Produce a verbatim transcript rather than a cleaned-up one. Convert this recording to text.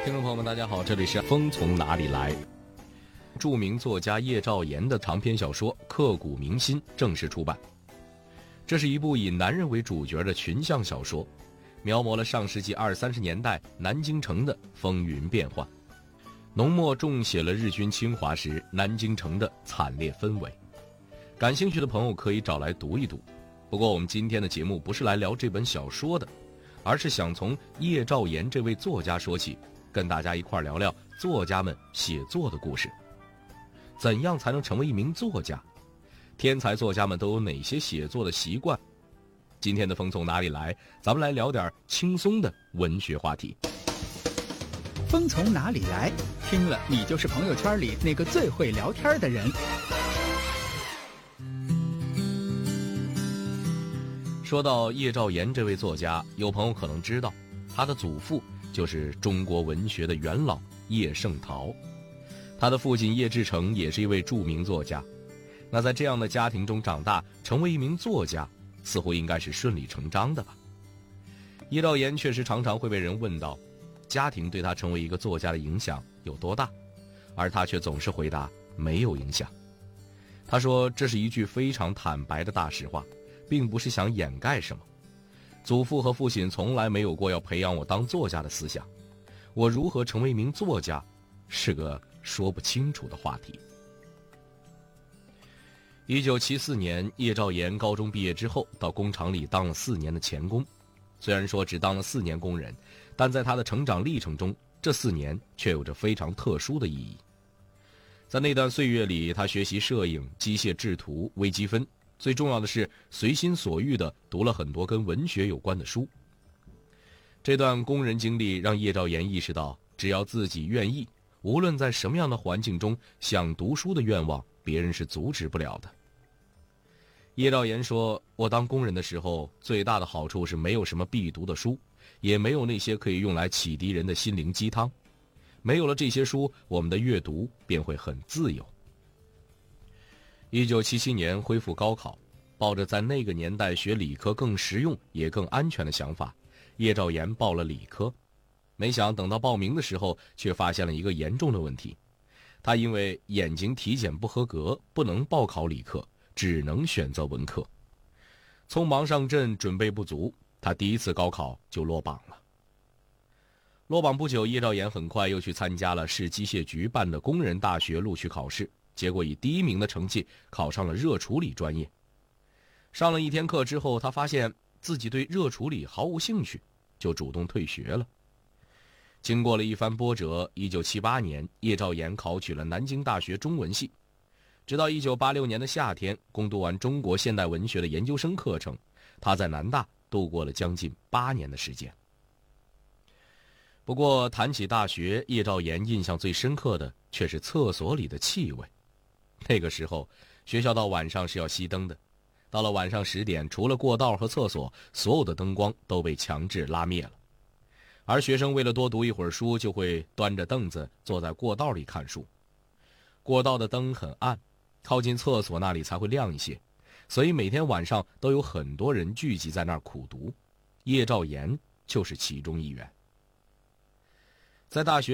听众朋友们，大家好，这里是风从哪里来。著名作家叶兆言的长篇小说《刻骨铭心》正式出版。这是一部以男人为主角的群像小说，描摹了上世纪二三十年代南京城的风云变幻，浓墨重写了日军侵华时南京城的惨烈氛围。感兴趣的朋友可以找来读一读。不过我们今天的节目不是来聊这本小说的，而是想从叶兆言这位作家说起，跟大家一块聊聊作家们写作的故事。怎样才能成为一名作家？天才作家们都有哪些写作的习惯？今天的风从哪里来？咱们来聊点轻松的文学话题。 风从哪里来？听了你就是朋友圈里那个最会聊天的人。 说到叶兆言这位作家，有朋友可能知道，他的祖父就是中国文学的元老叶圣陶，他的父亲叶志诚也是一位著名作家。那在这样的家庭中长大，成为一名作家，似乎应该是顺理成章的吧。叶兆言确实常常会被人问到，家庭对他成为一个作家的影响有多大，而他却总是回答没有影响。他说这是一句非常坦白的大实话，并不是想掩盖什么。祖父和父亲从来没有过要培养我当作家的思想，我如何成为一名作家，是个说不清楚的话题。一九七四年，叶兆言高中毕业之后，到工厂里当了四年的钳工。虽然说只当了四年工人，但在他的成长历程中，这四年却有着非常特殊的意义。在那段岁月里，他学习摄影、机械制图、微积分，最重要的是随心所欲地读了很多跟文学有关的书。这段工人经历让叶兆言意识到，只要自己愿意，无论在什么样的环境中，想读书的愿望别人是阻止不了的。叶兆言说，我当工人的时候，最大的好处是没有什么必读的书，也没有那些可以用来启迪人的心灵鸡汤。没有了这些书，我们的阅读便会很自由。一九七七年恢复高考，抱着在那个年代学理科更实用也更安全的想法，叶兆言报了理科。没想等到报名的时候，却发现了一个严重的问题。他因为眼睛体检不合格，不能报考理科，只能选择文科。匆忙上阵，准备不足，他第一次高考就落榜了。落榜不久，叶兆言很快又去参加了市机械局办的工人大学录取考试，结果以第一名的成绩考上了热处理专业。上了一天课之后，他发现自己对热处理毫无兴趣，就主动退学了。经过了一番波折，一九七八年，叶兆言考取了南京大学中文系。直到一九八六年的夏天，攻读完中国现代文学的研究生课程，他在南大度过了将近八年的时间。不过谈起大学，叶兆言印象最深刻的却是厕所里的气味。那个时候，学校到晚上是要熄灯的，到了晚上十点，除了过道和厕所，所有的灯光都被强制拉灭了。而学生为了多读一会儿书，就会端着凳子坐在过道里看书。过道的灯很暗，靠近厕所那里才会亮一些，所以每天晚上都有很多人聚集在那儿苦读。叶兆言就是其中一员。在大学